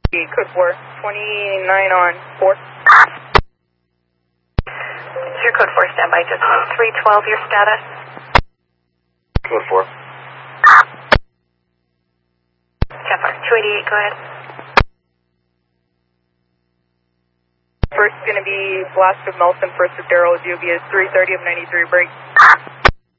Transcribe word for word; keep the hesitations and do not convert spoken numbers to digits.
Code four, twenty-nine on four. Your code four, standby, just three twelve, your status. Code four. Kepler, two eighty-eight, go ahead. First going to be Blast of Melson, first of Daryl, G O B is three thirty of ninety-three, break.